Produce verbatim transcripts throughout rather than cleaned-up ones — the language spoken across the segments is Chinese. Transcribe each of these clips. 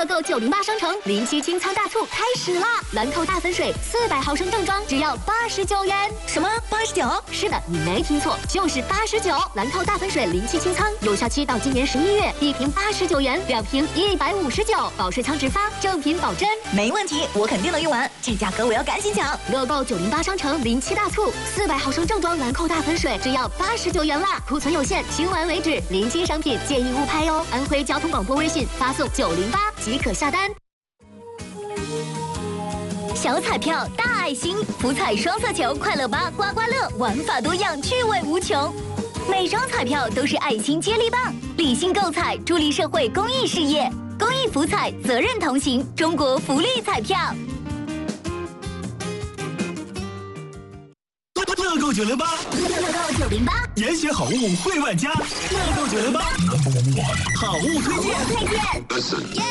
乐购九零八商城临期清仓大促开始啦！兰蔻大粉水四百毫升正装只要八十九元。 什么？八十九？ 是的，你没听错，就是八十九。兰蔻大粉水临期清仓，有效期到今年十一月，一瓶八十九元，两瓶一百五十九，保税仓直发，正品保真。 没问题，我肯定能用完，这价格我要赶紧抢！ 乐购九零八商城临期大促，四百毫升正装兰蔻大粉水只要八十九元啦，库存有限，清完为止，临期商品建议勿拍哦。安徽交通广播微信发送九零八即可下单。 小彩票大爱心，福彩双色球快乐吧刮刮乐，玩法多样，趣味无穷。每张彩票都是爱心接力棒，理性购彩，助力社会公益事业。公益福彩，责任同行，中国福利彩票。 乐购九零八， 乐购九零八， 严选好物惠万家。乐购九零八，好物推荐。 推荐。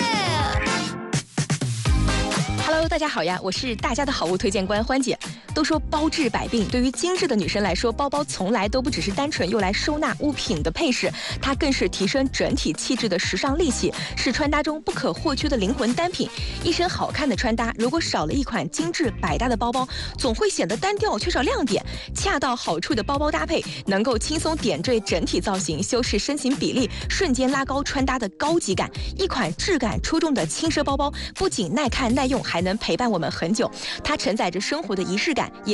Hello， 大家好呀，我是大家的好物推荐官欢姐。都说包治百病，对于精致的女生来说，包包从来都不只是单纯用来收纳物品的配饰，它更是提升整体气质的时尚利器，是穿搭中不可或缺的灵魂单品。一身好看的穿搭，如果少了一款精致百搭的包包，总会显得单调，缺少亮点。恰到好处的包包搭配，能够轻松点缀整体造型，修饰身形比例，瞬间拉高穿搭的高级感。一款质感出众的轻奢包包，不仅耐看耐用，还能陪伴我们很久。它承载着生活的仪式感，也